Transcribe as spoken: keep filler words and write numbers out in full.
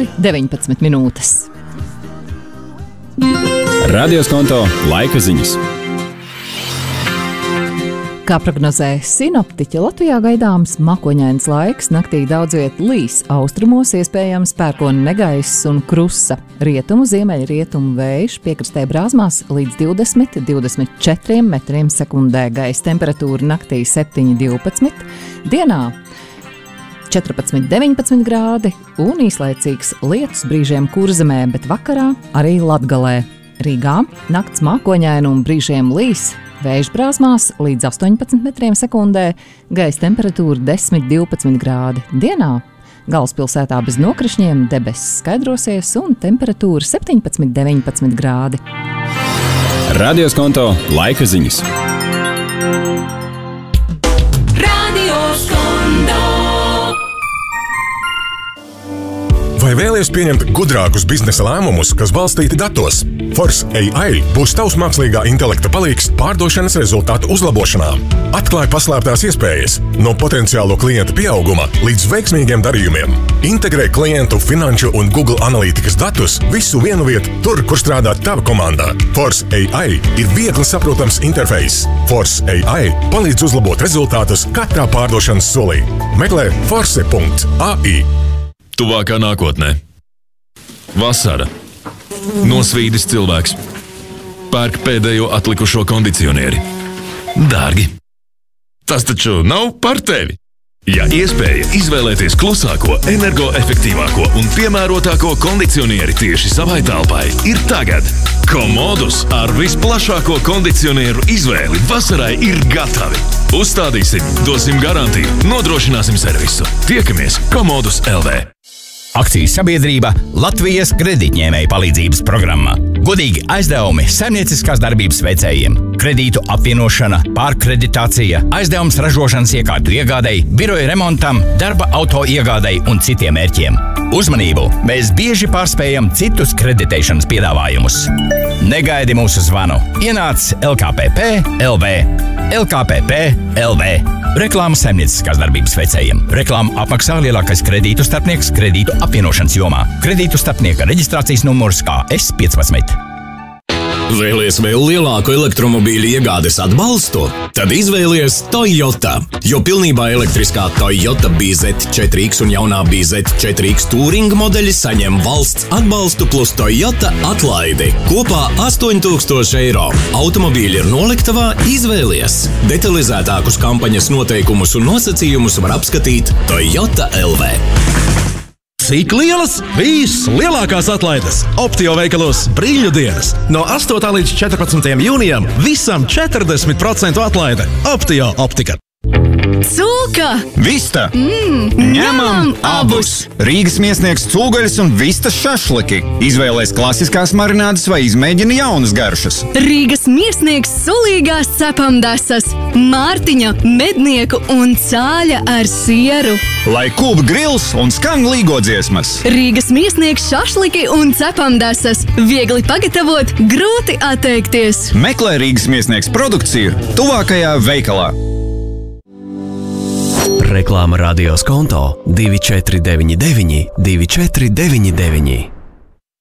četri deviņpadsmit minūtes. Radioskonto laika ziņas. Kā prognozē sinoptiķi, Latvijā gaidāms makoņains laiks, naktī daudz viet līs, austrumos iespējams pērkona negaiss un krusa. Rietumu, ziemeļrietumu vējš piekrastē brāzmās līdz divdesmit līdz divdesmit četriem metriem sekundē, gaisa temperatūra naktī septiņi divpadsmit, dienā četrpadsmit deviņpadsmit grādi un īslaicīgs lietus brīžiem Kurzemē, bet vakarā arī Latgalē. Rīgā nakts mākoņaina un brīžiem līs, vējš brāzmās līdz astoņpadsmit metriem sekundē, gaisa temperatūra desmit divpadsmit grādi. Dienā galvaspilsētā bez nokrišņiem debesis skaidrosies un temperatūra septiņpadsmit deviņpadsmit grādi. Radioskonto laika ziņas. Vai vēlies pieņemt gudrākus biznesa lēmumus, kas balstīti datos? Force A I būs tavs mākslīgā intelekta palīgs pārdošanas rezultātu uzlabošanā. Atklāj paslēptās iespējas no potenciālo klientu pieauguma līdz veiksmīgiem darījumiem. Integrē klientu, finanšu un Google analītikas datus visu vienu vietu tur, kur strādā tava komandā. Force A I ir viegli saprotams interfejs. Force A I palīdz uzlabot rezultātus katrā pārdošanas solī. Meklē force punkt A I. Tuvākā nākotnē. Vasara. Nosvīdis cilvēks. Pērk pēdējo atlikušo kondicionieri. Dārgi. Tas taču nav par tevi. Ja iespēja izvēlēties klusāko, energoefektīvāko un piemērotāko kondicionieri tieši savai telpai, ir tagad. Komodus ar visplašāko kondicionieru izvēli vasarai ir gatavi. Uzstādīsim, dosim garantiju, nodrošināsim servisu. Tiekamies Komodus L V. Akcijas sabiedrība Latvijas kredītņēmēju palīdzības programma. Godīgi aizdevumi saimnieciskās darbības veicējiem, kredītu apvienošana, pārkreditācija, aizdevums ražošanas iekārtu iegādei, biroja remontam, darba auto iegādei un citiem mērķiem. Uzmanību! Mēs bieži pārspējam citus kreditēšanas piedāvājumus. Negaidi mūsu zvanu. Ienāc L K P P L V. L K P P L V. Reklāma saimnieciskās darbības veicējiem. Reklāmu apmaksā lielākais kredītu starpnieks kredītu apvienošanas jomā. Kredītu starpnieka reģistrācijas numurs K S piecpadsmit. Vēlies vēl lielāku elektromobīļu iegādes atbalstu? Tad izvēlies Toyota, jo pilnībā elektriskā Toyota B Z četri X un jaunā B Z četri X Touring modeļi saņem valsts atbalstu plus Toyota atlaidi. Kopā astoņi tūkstoši eiro. Automobīļi ir noliktavā, izvēlies. Detalizētākus kampaņas noteikumus un nosacījumus var apskatīt Toyota L V. Cik lielas? Viss lielākās atlaides Optio veikalos brīļu dienas. No astotā līdz četrpadsmitajam jūnijam visam četrdesmit procentu atlaide. Optio optika. Cūka! Vista! Mm, ņemam abus! Rīgas miesniegs cūgaļas un vistas šašliki. Izvēlēs klasiskās marinādes vai izmēģina jaunas garšas. Rīgas miesniegs sulīgās cepamdesas, Mārtiņa, mednieku un cāļa ar sieru. Lai kūp grils un skan līgodziesmas. Rīgas miesniegs šašliki un cepamdesas. Viegli pagatavot, grūti atteikties. Meklē Rīgas miesniegs produkciju tuvākajā veikalā. Reklāma Radioskonto divi četri deviņi deviņi divi četri deviņi deviņi.